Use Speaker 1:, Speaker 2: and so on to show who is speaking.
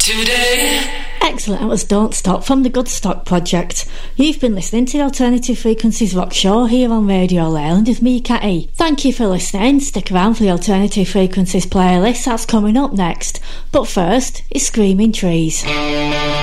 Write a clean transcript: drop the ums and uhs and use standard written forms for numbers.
Speaker 1: Excellent, that was Don't Stop from the Good Stock Project. You've been listening to the Alternative Frequencies Rock Show here on Radio Leyland with me, Catty. Thank you for listening. Stick around for the Alternative Frequencies playlist, that's coming up next. But first, it's Screaming Trees.